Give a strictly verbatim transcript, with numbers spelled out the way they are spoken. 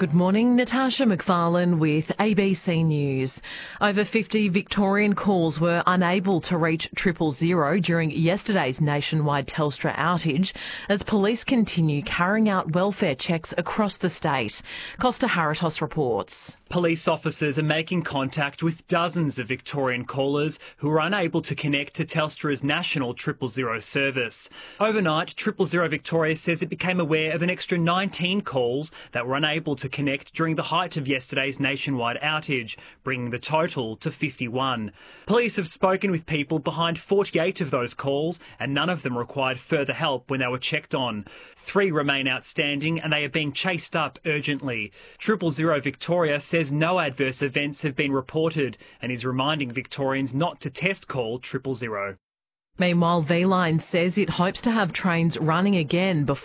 Good morning, Natasha McFarlane with A B C News. Over fifty Victorian calls were unable to reach triple zero during yesterday's nationwide Telstra outage as police continue carrying out welfare checks across the state. Costa Haritos reports. Police officers are making contact with dozens of Victorian callers who are unable to connect to Telstra's national triple zero service. Overnight, Triple Zero Victoria says it became aware of an extra nineteen calls that were unable to connect during the height of yesterday's nationwide outage, bringing the total to fifty-one. Police have spoken with people behind forty-eight of those calls, and none of them required further help when they were checked on. Three remain outstanding and they are being chased up urgently. Triple Zero Victoria says no adverse events have been reported and is reminding Victorians not to test call triple zero. Meanwhile, V-Line says it hopes to have trains running again before